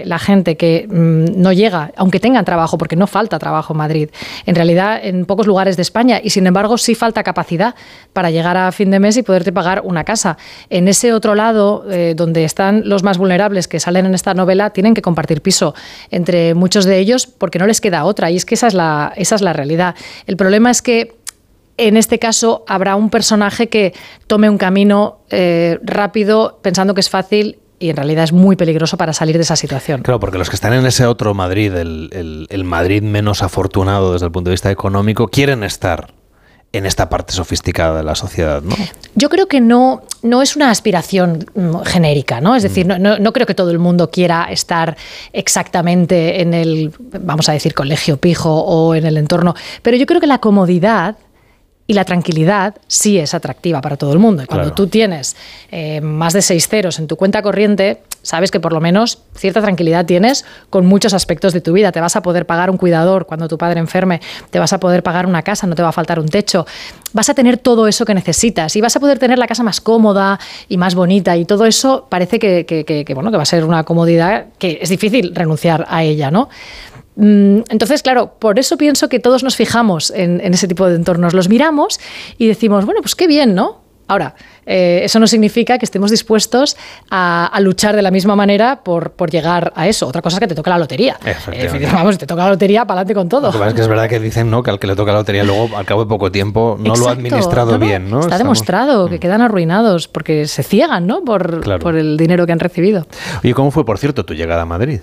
la gente que no llega, aunque tengan trabajo, porque no falta trabajo en Madrid, en realidad en pocos lugares de España, y sin embargo sí falta capacidad para llegar a fin de mes y poderte pagar una casa. En ese otro lado, donde están los más vulnerables que salen en esta novela, tienen que compartir piso entre muchos de ellos porque no les queda otra, y es que esa es la realidad. El problema es que en este caso habrá un personaje que tome un camino rápido pensando que es fácil y en realidad es muy peligroso para salir de esa situación. Claro, porque los que están en ese otro Madrid, el Madrid menos afortunado desde el punto de vista económico, quieren estar en esta parte sofisticada de la sociedad, ¿no? Yo creo que no es una aspiración genérica, ¿no? Es decir, no creo que todo el mundo quiera estar exactamente en el, vamos a decir, colegio pijo o en el entorno, pero yo creo que la comodidad y la tranquilidad sí es atractiva para todo el mundo. Y cuando tú tienes más de 6 ceros en tu cuenta corriente, sabes que por lo menos cierta tranquilidad tienes con muchos aspectos de tu vida. Te vas a poder pagar un cuidador cuando tu padre enferme, te vas a poder pagar una casa, no te va a faltar un techo. Vas a tener todo eso que necesitas y vas a poder tener la casa más cómoda y más bonita, y todo eso parece que va a ser una comodidad que es difícil renunciar a ella, ¿no? Entonces, claro, por eso pienso que todos nos fijamos en ese tipo de entornos, los miramos y decimos, bueno, pues qué bien, ¿no? Ahora, eso no significa que estemos dispuestos a luchar de la misma manera por llegar a eso. Otra cosa es que te toca la lotería. Vamos, si te toca la lotería, para adelante con todo. Lo que pasa es que es verdad que dicen, ¿no?, que al que le toca la lotería luego, al cabo de poco tiempo, no lo ha administrado bien, ¿no? Está demostrado que quedan arruinados porque se ciegan, ¿no?, por el dinero que han recibido. Oye, ¿cómo fue, por cierto, tu llegada a Madrid?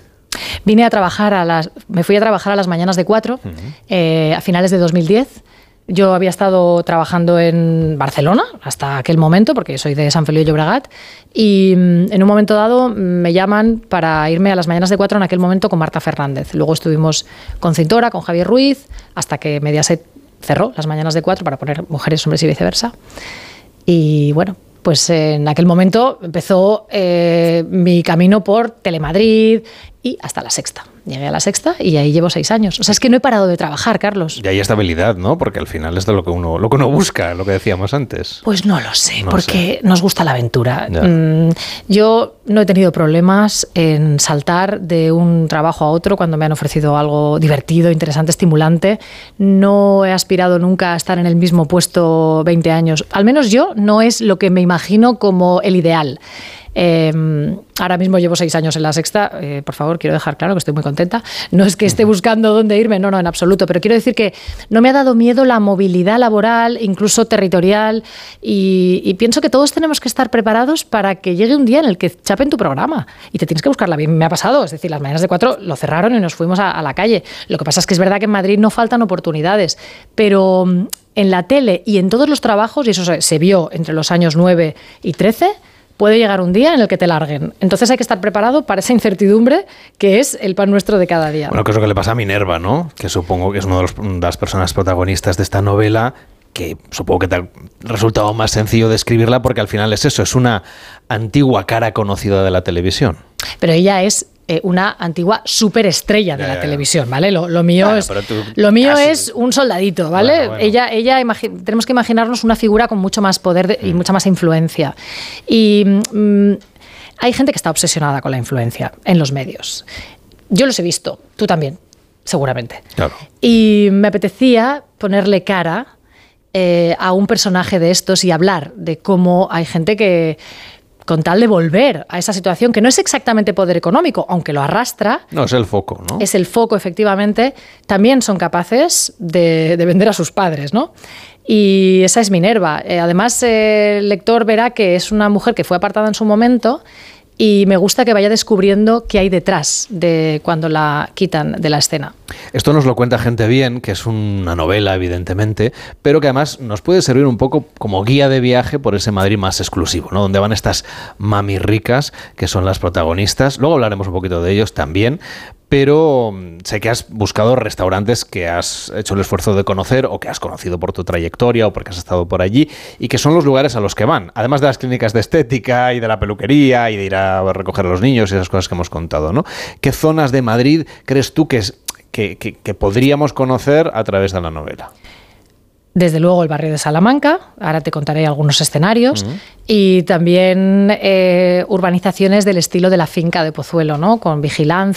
Me fui a trabajar a las mañanas de 4, a finales de 2010. Yo había estado trabajando en Barcelona hasta aquel momento, porque soy de Sant Feliu de Llobregat, y en un momento dado me llaman para irme a las mañanas de 4 en aquel momento con Marta Fernández. Luego estuvimos con Cintora, con Javier Ruiz, hasta que Mediaset cerró las mañanas de 4 para poner Mujeres, Hombres y Viceversa. Y bueno, pues en aquel momento empezó mi camino por Telemadrid y hasta La Sexta. Llegué a La Sexta y ahí llevo 6 años. O sea, es que no he parado de trabajar, Carlos. Y hay estabilidad, ¿no? Porque al final es de lo que uno busca, lo que decíamos antes. Pues no lo sé, porque nos gusta la aventura. Yo no he tenido problemas en saltar de un trabajo a otro cuando me han ofrecido algo divertido, interesante, estimulante. No he aspirado nunca a estar en el mismo puesto 20 años. Al menos yo no es lo que me imagino como el ideal. Ahora mismo llevo 6 años en La Sexta, por favor, quiero dejar claro que estoy muy contenta. No es que esté buscando dónde irme, no, en absoluto, pero quiero decir que no me ha dado miedo la movilidad laboral, incluso territorial, y pienso que todos tenemos que estar preparados para que llegue un día en el que chapen tu programa y te tienes que buscarla bien. Me ha pasado, es decir, las mañanas de 4 lo cerraron y nos fuimos a la calle. Lo que pasa es que es verdad que en Madrid no faltan oportunidades, pero en la tele y en todos los trabajos, y eso se vio entre los años 9 y 13, puede llegar un día en el que te larguen. Entonces hay que estar preparado para esa incertidumbre que es el pan nuestro de cada día. Bueno, que es lo que le pasa a Minerva, ¿no? Que supongo que es una de las personas protagonistas de esta novela, que supongo que te ha resultado más sencillo describirla porque al final es eso, es una antigua cara conocida de la televisión. Pero ella es una antigua superestrella de la televisión, ¿vale? Lo mío es un soldadito, ¿vale? Bueno. Ella tenemos que imaginarnos una figura con mucho más poder y mucha más influencia. Y hay gente que está obsesionada con la influencia en los medios. Yo los he visto, tú también, seguramente. Claro. Y me apetecía ponerle cara a un personaje de estos y hablar de cómo hay gente que, con tal de volver a esa situación, que no es exactamente poder económico, aunque lo arrastra. No, es el foco, ¿no? Es el foco, efectivamente. También son capaces de vender a sus padres, ¿no? Y esa es Minerva. Además, el lector verá que es una mujer que fue apartada en su momento y me gusta que vaya descubriendo qué hay detrás de cuando la quitan de la escena. Esto nos lo cuenta Gente Bien, que es una novela, evidentemente, pero que además nos puede servir un poco como guía de viaje por ese Madrid más exclusivo, ¿no? Donde van estas mami ricas, que son las protagonistas. Luego hablaremos un poquito de ellos también, pero sé que has buscado restaurantes que has hecho el esfuerzo de conocer o que has conocido por tu trayectoria o porque has estado por allí y que son los lugares a los que van, además de las clínicas de estética y de la peluquería y de ir a recoger a los niños y esas cosas que hemos contado, ¿no? ¿Qué zonas de Madrid crees tú que podríamos conocer a través de la novela? Desde luego el barrio de Salamanca, ahora te contaré algunos escenarios, y también urbanizaciones del estilo de la finca de Pozuelo, ¿no? Con vigilancia